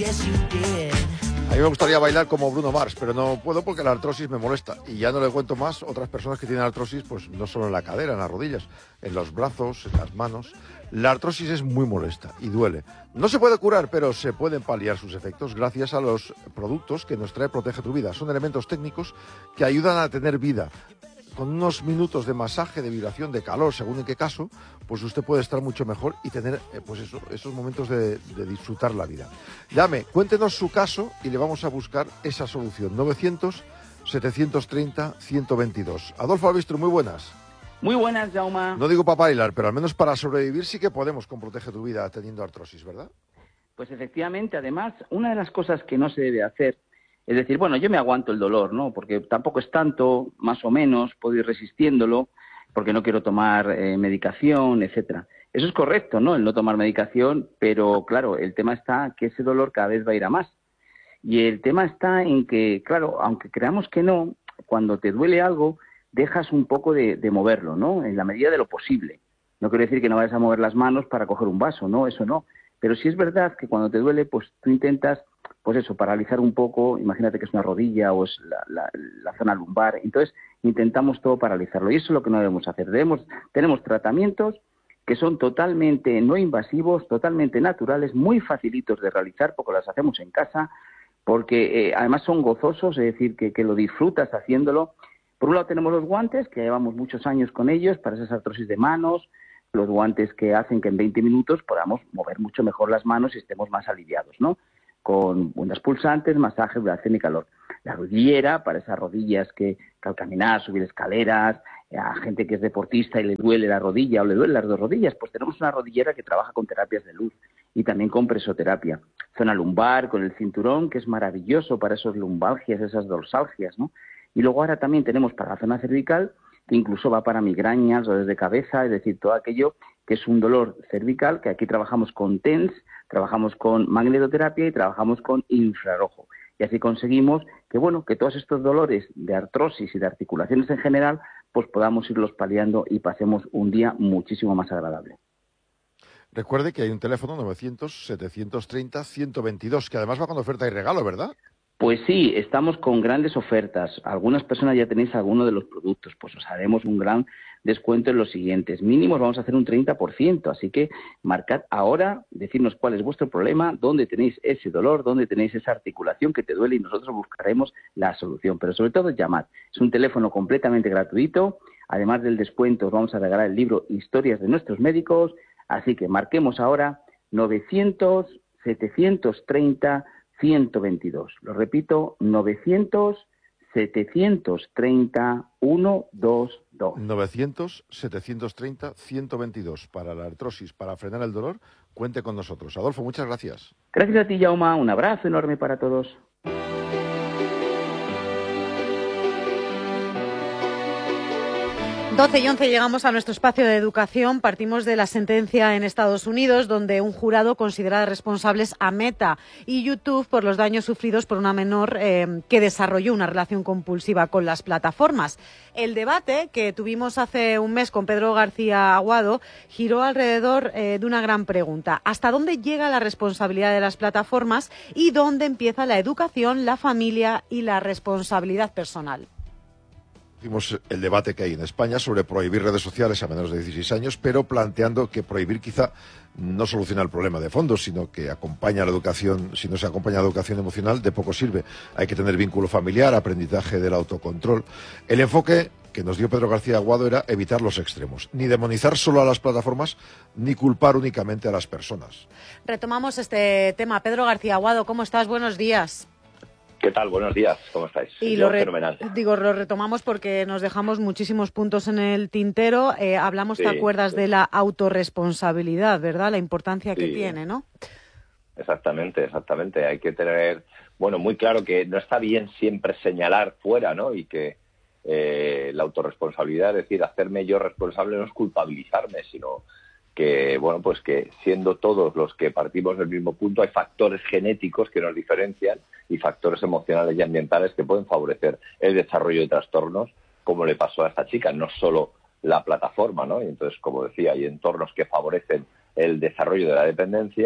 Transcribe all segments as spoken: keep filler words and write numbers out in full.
A mí me gustaría bailar como Bruno Mars, pero no puedo porque la artrosis me molesta. Y ya no le cuento más otras personas que tienen artrosis, pues no solo en la cadera, en las rodillas, en los brazos, en las manos. La artrosis es muy molesta y duele. No se puede curar, pero se pueden paliar sus efectos gracias a los productos que nos trae Protege tu Vida. Son elementos técnicos que ayudan a tener vida. Con unos minutos de masaje, de vibración, de calor, según en qué caso, pues usted puede estar mucho mejor y tener eh, pues eso, esos momentos de, de disfrutar la vida. Llame, cuéntenos su caso y le vamos a buscar esa solución. novecientos, setecientos treinta, ciento veintidós. Adolfo Albistro, muy buenas. Muy buenas, Jaume. No digo para bailar, pero al menos para sobrevivir sí que podemos con Protege tu Vida teniendo artrosis, ¿verdad? Pues efectivamente, además, una de las cosas que no se debe hacer es decir, bueno, yo me aguanto el dolor, ¿no? Porque tampoco es tanto, más o menos, puedo ir resistiéndolo, porque no quiero tomar eh, medicación, etcétera. Eso es correcto, ¿no? El no tomar medicación, pero claro, el tema está que ese dolor cada vez va a ir a más. Y el tema está en que, claro, aunque creamos que no, cuando te duele algo, dejas un poco de, de moverlo, ¿no? En la medida de lo posible. No quiero decir que no vayas a mover las manos para coger un vaso, ¿no? Eso no. Pero sí es verdad que cuando te duele, pues tú intentas, pues eso, paralizar un poco, imagínate que es una rodilla o es la, la, la zona lumbar, entonces intentamos todo paralizarlo y eso es lo que no debemos hacer. Debemos, tenemos tratamientos que son totalmente no invasivos, totalmente naturales, muy facilitos de realizar porque las hacemos en casa, porque eh, además son gozosos, es decir, que, que lo disfrutas haciéndolo. Por un lado tenemos los guantes, que llevamos muchos años con ellos, para esas artrosis de manos, los guantes que hacen que en veinte minutos podamos mover mucho mejor las manos y estemos más aliviados, ¿no? Con ondas pulsantes, masaje, vibración y calor. La rodillera, para esas rodillas que, que al caminar, subir escaleras, a gente que es deportista y le duele la rodilla o le duelen las dos rodillas, pues tenemos una rodillera que trabaja con terapias de luz y también con presoterapia. Zona lumbar, con el cinturón, que es maravilloso para esas lumbalgias, esas dorsalgias, ¿no? Y luego ahora también tenemos para la zona cervical, que incluso va para migrañas, dolores de cabeza, es decir, todo aquello que es un dolor cervical, que aquí trabajamos con T E N S, trabajamos con magnetoterapia y trabajamos con infrarrojo. Y así conseguimos que, bueno, que todos estos dolores de artrosis y de articulaciones en general, pues podamos irlos paliando y pasemos un día muchísimo más agradable. Recuerde que hay un teléfono novecientos, setecientos treinta, ciento veintidós, que además va con oferta y regalo, ¿verdad? Pues sí, estamos con grandes ofertas. Algunas personas ya tenéis alguno de los productos, pues os haremos un gran descuento en los siguientes. Mínimos vamos a hacer un treinta por ciento, así que marcad ahora, decirnos cuál es vuestro problema, dónde tenéis ese dolor, dónde tenéis esa articulación que te duele y nosotros buscaremos la solución. Pero sobre todo llamad. Es un teléfono completamente gratuito. Además del descuento os vamos a regalar el libro Historias de nuestros médicos, así que marquemos ahora novecientos, setecientos treinta, ciento veintidós. Lo repito, novecientos, setecientos treinta, ciento veintidós. novecientos, setecientos treinta, ciento veintidós. Para la artrosis, para frenar el dolor, cuente con nosotros. Adolfo, muchas gracias. Gracias a ti, Jaume. Un abrazo enorme para todos. doce y once llegamos a nuestro espacio de educación. Partimos de la sentencia en Estados Unidos, donde un jurado considera responsables a Meta y YouTube por los daños sufridos por una menor eh, que desarrolló una relación compulsiva con las plataformas. El debate que tuvimos hace un mes con Pedro García Aguado giró alrededor eh, de una gran pregunta. ¿Hasta dónde llega la responsabilidad de las plataformas y dónde empieza la educación, la familia y la responsabilidad personal? Hicimos el debate que hay en España sobre prohibir redes sociales a menores de dieciséis años, pero planteando que prohibir quizá no soluciona el problema de fondo, sino que acompaña a la educación. Si no se acompaña a la educación emocional, de poco sirve. Hay que tener vínculo familiar, aprendizaje del autocontrol. El enfoque que nos dio Pedro García Aguado era evitar los extremos, ni demonizar solo a las plataformas, ni culpar únicamente a las personas. Retomamos este tema. Pedro García Aguado, ¿cómo estás? Buenos días. ¿Qué tal? Buenos días, ¿cómo estáis? Y Yo, lo re fenomenal. Digo, lo retomamos porque nos dejamos muchísimos puntos en el tintero. Eh, hablamos, sí, ¿te acuerdas? Sí. De la autorresponsabilidad, ¿verdad? La importancia sí. que tiene, ¿no? Exactamente, exactamente. Hay que tener, bueno, muy claro que no está bien siempre señalar fuera, ¿no? Y que eh, la autorresponsabilidad, es decir, hacerme yo responsable no es culpabilizarme, sino que, bueno, pues que siendo todos los que partimos del mismo punto, hay factores genéticos que nos diferencian y factores emocionales y ambientales que pueden favorecer el desarrollo de trastornos, como le pasó a esta chica, no solo la plataforma, ¿no? Y entonces, como decía, hay entornos que favorecen el desarrollo de la dependencia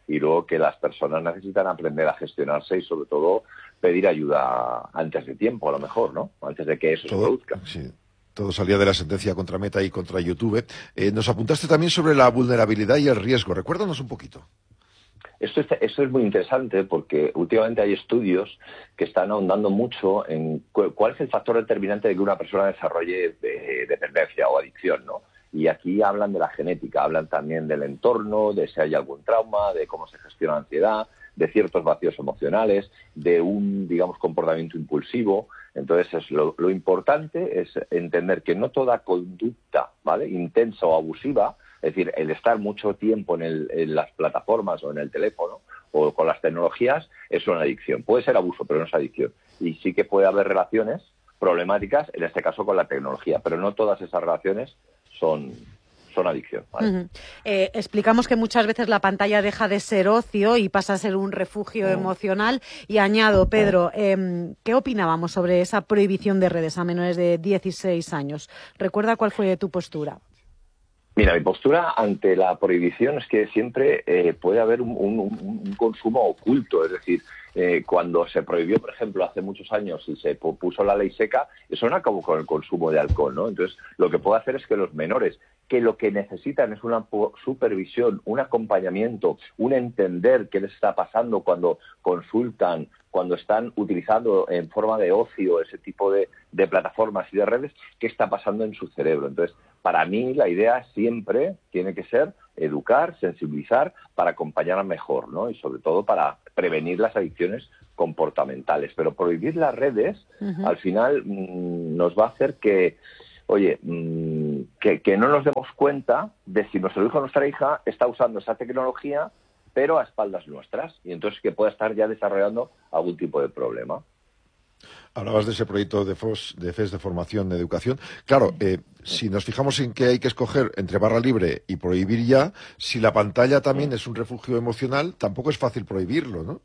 y luego que las personas necesitan aprender a gestionarse y sobre todo pedir ayuda antes de tiempo, a lo mejor, ¿no? Antes de que eso Todo, se produzca. Sí. Todo salía de la sentencia contra Meta y contra YouTube. Eh, nos apuntaste también sobre la vulnerabilidad y el riesgo. Recuérdanos un poquito. Esto es, esto es muy interesante porque últimamente hay estudios que están ahondando mucho en cu cuál es el factor determinante de que una persona desarrolle de, dependencia o adicción, ¿no? Y aquí hablan de la genética, hablan también del entorno, de si hay algún trauma, de cómo se gestiona la ansiedad, de ciertos vacíos emocionales, de un, digamos, comportamiento impulsivo. Entonces, es lo, lo importante es entender que no toda conducta, ¿vale?, intensa o abusiva, es decir, el estar mucho tiempo en, el, en las plataformas o en el teléfono o con las tecnologías es una adicción. Puede ser abuso, pero no es adicción. Y sí que puede haber relaciones problemáticas, en este caso con la tecnología, pero no todas esas relaciones son, son adicción, ¿vale? Uh-huh. eh, explicamos que muchas veces la pantalla deja de ser ocio y pasa a ser un refugio uh-huh. emocional. Y añado, Pedro, eh, ¿qué opinábamos sobre esa prohibición de redes a menores de dieciséis años? ¿Recuerda cuál fue tu postura? Mira, mi postura ante la prohibición es que siempre eh, puede haber un, un, un consumo oculto, es decir, eh, cuando se prohibió, por ejemplo, hace muchos años y se puso la ley seca, eso no acabó con el consumo de alcohol, ¿no? Entonces, lo que puede hacer es que los menores, que lo que necesitan es una supervisión, un acompañamiento, un entender qué les está pasando cuando consultan, cuando están utilizando en forma de ocio ese tipo de, de plataformas y de redes, qué está pasando en su cerebro. Entonces, para mí la idea siempre tiene que ser educar, sensibilizar para acompañar mejor, ¿no? Y sobre todo para prevenir las adicciones comportamentales. Pero prohibir las redes, uh-huh. al final mmm, nos va a hacer que, oye, mmm, que, que no nos demos cuenta de si nuestro hijo o nuestra hija está usando esa tecnología, pero a espaldas nuestras, y entonces que pueda estar ya desarrollando algún tipo de problema. Hablabas de ese proyecto de F O S, de F E S de formación, de educación. Claro, eh, si nos fijamos en que hay que escoger entre barra libre y prohibir ya, si la pantalla también es un refugio emocional, tampoco es fácil prohibirlo, ¿no?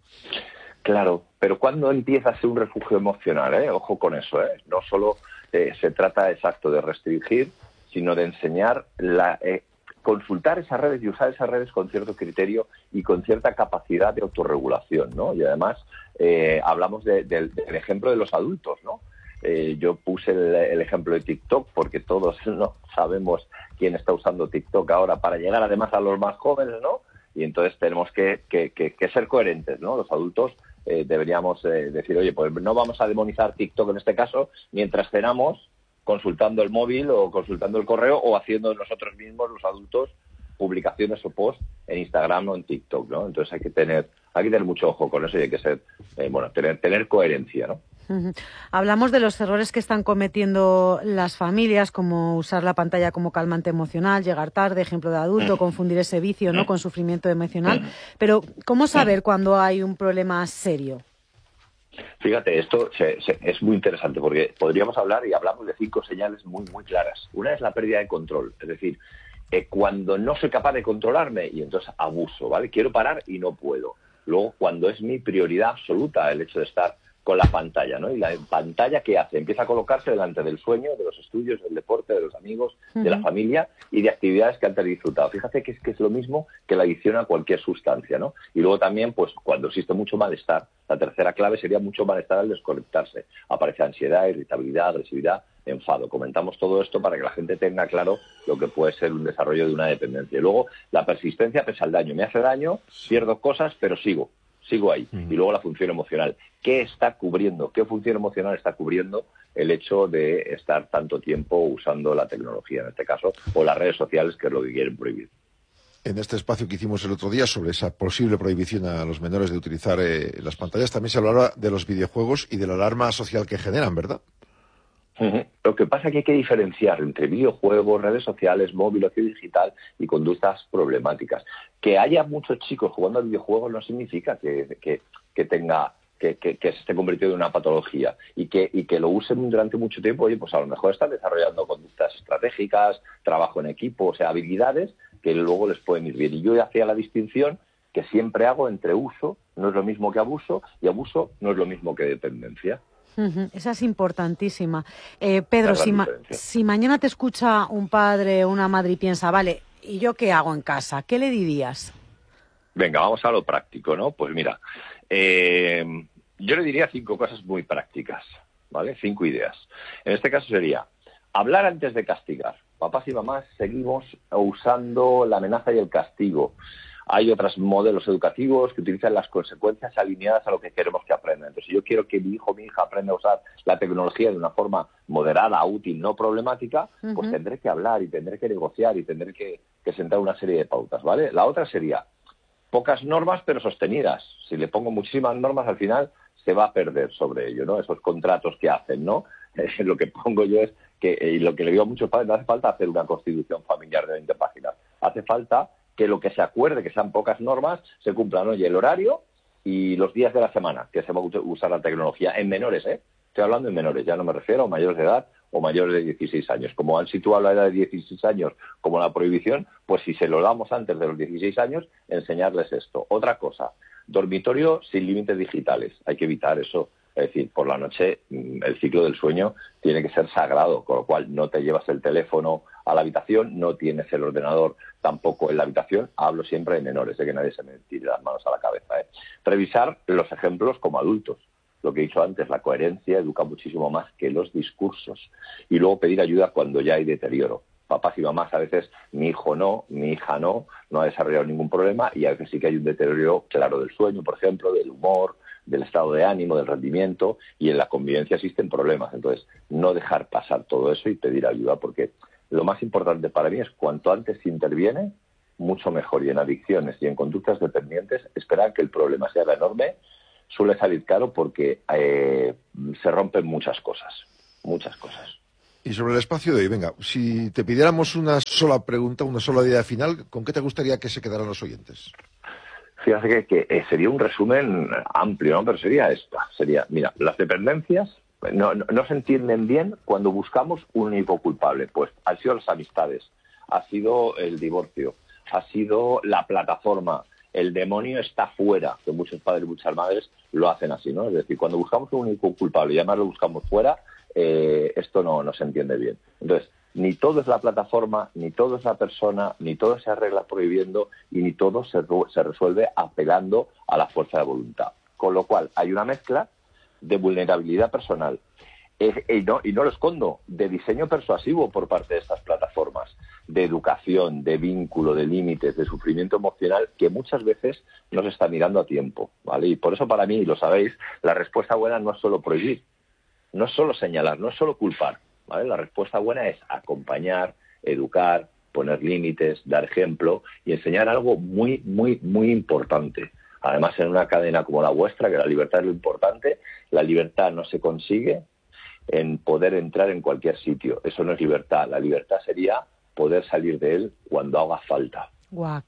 Claro, pero ¿cuándo empieza a ser un refugio emocional? ¿eh? Ojo con eso, ¿eh? No solo eh, se trata exacto de restringir, sino de enseñar la... Eh, consultar esas redes y usar esas redes con cierto criterio y con cierta capacidad de autorregulación, ¿no? Y además eh, hablamos de, de, del ejemplo de los adultos, ¿no? Eh, yo puse el, el ejemplo de TikTok porque todos no sabemos quién está usando TikTok ahora para llegar además a los más jóvenes, ¿no? Y entonces tenemos que, que, que, que ser coherentes, ¿no? Los adultos eh, deberíamos eh, decir, oye, pues no vamos a demonizar TikTok en este caso mientras cenamos, consultando el móvil o consultando el correo o haciendo nosotros mismos, los adultos, publicaciones o posts en Instagram o en TikTok, ¿no? Entonces hay que tener, hay que tener mucho ojo con eso y hay que ser, eh, bueno, tener, tener coherencia, ¿no? Uh-huh. Hablamos de los errores que están cometiendo las familias, como usar la pantalla como calmante emocional, llegar tarde, ejemplo de adulto, confundir ese vicio, ¿no?, con sufrimiento emocional. Pero, ¿cómo saber cuando hay un problema serio? Fíjate, esto se, se, es muy interesante porque podríamos hablar y hablamos de cinco señales muy, muy claras. Una es la pérdida de control, es decir, eh, cuando no soy capaz de controlarme y entonces abuso, ¿vale? Quiero parar y no puedo. Luego, cuando es mi prioridad absoluta el hecho de estar con la pantalla, ¿no? Y la pantalla, ¿qué hace? Empieza a colocarse delante del sueño, de los estudios, del deporte, de los amigos, uh-huh. de la familia y de actividades que antes he disfrutado. Fíjate que es, que es lo mismo que la adicción a cualquier sustancia, ¿no? Y luego también, pues, cuando existe mucho malestar. La tercera clave sería mucho malestar al desconectarse. Aparece ansiedad, irritabilidad, agresividad, enfado. Comentamos todo esto para que la gente tenga claro lo que puede ser un desarrollo de una dependencia. Y luego, la persistencia pese al daño. Me hace daño, pierdo cosas, pero sigo. Sigo ahí. Uh-huh. Y luego la función emocional. ¿Qué está cubriendo? ¿Qué función emocional está cubriendo el hecho de estar tanto tiempo usando la tecnología, en este caso, o las redes sociales, que es lo que quieren prohibir? En este espacio que hicimos el otro día sobre esa posible prohibición a los menores de utilizar eh, las pantallas, también se hablaba de los videojuegos y de la alarma social que generan, ¿verdad? Uh-huh. Lo que pasa es que hay que diferenciar entre videojuegos, redes sociales, móvil, ocio digital y conductas problemáticas. Que haya muchos chicos jugando a videojuegos no significa que, que, que tenga que, que, que se esté convirtiendo en una patología y que, y que lo usen durante mucho tiempo. Oye, pues a lo mejor están desarrollando conductas estratégicas, trabajo en equipo, o sea, habilidades que luego les pueden ir bien. Y yo hacía la distinción que siempre hago entre uso, no es lo mismo que abuso, y abuso no es lo mismo que dependencia. Uh-huh. Esa es importantísima. Eh, Pedro, si, ma si mañana te escucha un padre o una madre y piensa, vale, ¿y yo qué hago en casa? ¿Qué le dirías? Venga, vamos a lo práctico, ¿no? Pues mira, eh, yo le diría cinco cosas muy prácticas, ¿vale? Cinco ideas. En este caso sería hablar antes de castigar. Papás y mamás seguimos usando la amenaza y el castigo. Hay otros modelos educativos que utilizan las consecuencias alineadas a lo que queremos que aprendan. Entonces, si yo quiero que mi hijo o mi hija aprenda a usar la tecnología de una forma moderada, útil, no problemática, uh-huh. pues tendré que hablar y tendré que negociar y tendré que, que sentar una serie de pautas, ¿vale? La otra sería pocas normas pero sostenidas. Si le pongo muchísimas normas, al final se va a perder sobre ello, ¿no? Esos contratos que hacen, ¿no? Lo que pongo yo es que, y lo que le digo a muchos padres, no hace falta hacer una constitución familiar de veinte páginas. Hace falta que lo que se acuerde, que sean pocas normas, se cumplan, ¿no? Y el horario y los días de la semana que se va a usar la tecnología en menores, ¿eh? Estoy hablando en menores, ya no me refiero a mayores de edad o mayores de dieciséis años. Como han situado la edad de dieciséis años como la prohibición, pues si se lo damos antes de los dieciséis años, enseñarles esto. Otra cosa, dormitorio sin límites digitales. Hay que evitar eso. Es decir, por la noche el ciclo del sueño tiene que ser sagrado, con lo cual no te llevas el teléfono a la habitación, no tienes el ordenador tampoco en la habitación. Hablo siempre de menores, de que nadie se me tire las manos a la cabeza, ¿eh? Revisar los ejemplos como adultos. Lo que he dicho antes, la coherencia educa muchísimo más que los discursos. Y luego pedir ayuda cuando ya hay deterioro. Papás y mamás, a veces mi hijo no, mi hija no, no ha desarrollado ningún problema y a veces sí que hay un deterioro claro del sueño, por ejemplo, del humor, del estado de ánimo, del rendimiento, y en la convivencia existen problemas. Entonces, no dejar pasar todo eso y pedir ayuda, porque lo más importante para mí es cuanto antes se interviene, mucho mejor. Y en adicciones y en conductas dependientes, esperar que el problema sea enorme suele salir caro porque eh, se rompen muchas cosas, muchas cosas. Y sobre el espacio de hoy, venga, si te pidiéramos una sola pregunta, una sola idea final, ¿con qué te gustaría que se quedaran los oyentes? Fíjate que, que eh, sería un resumen amplio, ¿no? Pero sería esto, sería, mira, las dependencias no, no, no se entienden bien cuando buscamos un único culpable. Pues han sido las amistades, ha sido el divorcio, ha sido la plataforma, el demonio está fuera, que muchos padres y muchas madres lo hacen así, ¿no? Es decir, cuando buscamos un único culpable y además lo buscamos fuera, eh, esto no, no se entiende bien. Entonces, ni todo es la plataforma, ni todo es la persona, ni todo se arregla prohibiendo y ni todo se, se resuelve apelando a la fuerza de voluntad. Con lo cual, hay una mezcla de vulnerabilidad personal eh, y, no, y no lo escondo, de diseño persuasivo por parte de estas plataformas, de educación, de vínculo, de límites, de sufrimiento emocional que muchas veces no se está mirando a tiempo, ¿vale? Y por eso para mí, y lo sabéis, la respuesta buena no es solo prohibir, no es solo señalar, no es solo culpar, ¿vale? La respuesta buena es acompañar, educar, poner límites, dar ejemplo y enseñar algo muy, muy, muy importante. Además, en una cadena como la vuestra, que la libertad es lo importante, la libertad no se consigue en poder entrar en cualquier sitio. Eso no es libertad. La libertad sería poder salir de él cuando haga falta. Guau.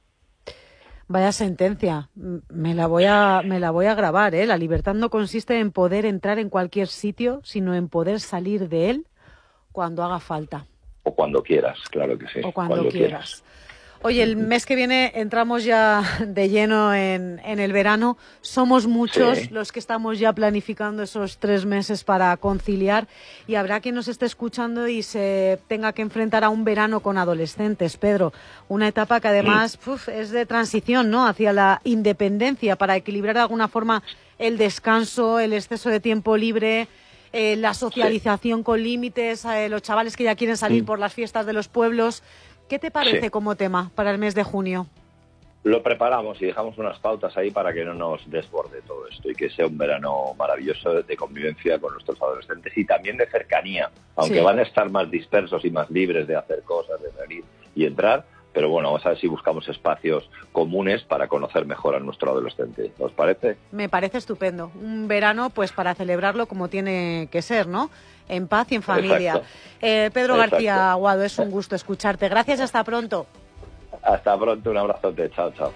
Vaya sentencia. Me la voy a, me la voy a grabar, ¿eh? La libertad no consiste en poder entrar en cualquier sitio, sino en poder salir de él cuando haga falta. O cuando quieras, claro que sí. O cuando, cuando quieras. quieras. Oye, el mes que viene entramos ya de lleno en, en el verano. Somos muchos sí. los que estamos ya planificando esos tres meses para conciliar y habrá quien nos esté escuchando y se tenga que enfrentar a un verano con adolescentes, Pedro. Una etapa que además sí. uf, es de transición, ¿no?, hacia la independencia para equilibrar de alguna forma el descanso, el exceso de tiempo libre, eh, la socialización sí. con límites, eh, los chavales que ya quieren salir sí. por las fiestas de los pueblos. ¿Qué te parece sí. como tema para el mes de junio? Lo preparamos y dejamos unas pautas ahí para que no nos desborde todo esto y que sea un verano maravilloso de convivencia con nuestros adolescentes y también de cercanía, aunque sí. van a estar más dispersos y más libres de hacer cosas, de salir y entrar, pero bueno, vamos a ver si buscamos espacios comunes para conocer mejor a nuestro adolescente. ¿Os parece? Me parece estupendo. Un verano pues para celebrarlo como tiene que ser, ¿no? En paz y en familia. Eh, Pedro Exacto. García Aguado, es un gusto escucharte. Gracias, hasta pronto. Hasta pronto, un abrazote. Chao, chao.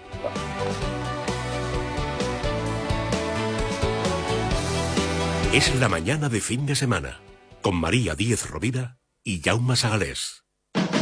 Es la mañana de fin de semana, con María Díez Rovira y Jaume Sagalés.